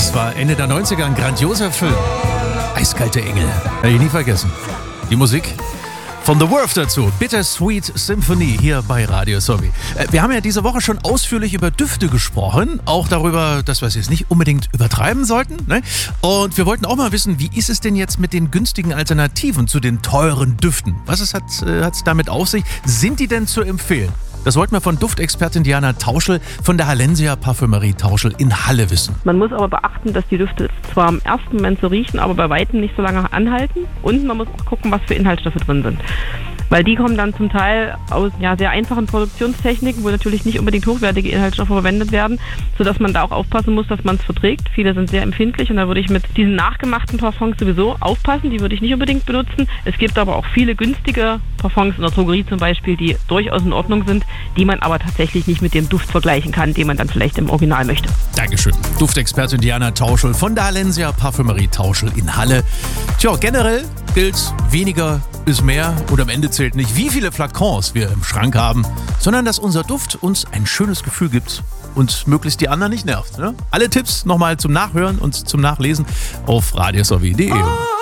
Das war Ende der 90er ein grandioser Film. Eiskalte Engel. Werde ich nie vergessen. Die Musik von The Worth dazu. Bittersweet Symphony hier bei Radio Sobi. Wir haben ja diese Woche schon ausführlich über Düfte gesprochen. Auch darüber, dass wir es jetzt nicht unbedingt übertreiben sollten. Ne? Und wir wollten auch mal wissen, wie ist es denn jetzt mit den günstigen Alternativen zu den teuren Düften? Was hat es damit auf sich? Sind die denn zu empfehlen? Das wollten wir von Duftexpertin Diana Tauschl von der Hallensia Parfümerie Tauschl in Halle wissen. Man muss aber beachten, dass die Düfte zwar im ersten Moment so riechen, aber bei weitem nicht so lange anhalten. Und man muss auch gucken, was für Inhaltsstoffe drin sind. Weil die kommen dann zum Teil aus sehr einfachen Produktionstechniken, wo natürlich nicht unbedingt hochwertige Inhaltsstoffe verwendet werden, sodass man da auch aufpassen muss, dass man es verträgt. Viele sind sehr empfindlich und da würde ich mit diesen nachgemachten Parfums sowieso aufpassen. Die würde ich nicht unbedingt benutzen. Es gibt aber auch viele günstige Parfums in der Drogerie zum Beispiel, die durchaus in Ordnung sind, die man aber tatsächlich nicht mit dem Duft vergleichen kann, den man dann vielleicht im Original möchte. Dankeschön. Duftexpertin Diana Tauschl von der Hallensia Parfümerie Tauschl in Halle. Tja, generell gilt, weniger ist mehr und am Ende zählt nicht, wie viele Flakons wir im Schrank haben, sondern dass unser Duft uns ein schönes Gefühl gibt und möglichst die anderen nicht nervt. Ne? Alle Tipps nochmal zum Nachhören und zum Nachlesen auf radiosobi.de.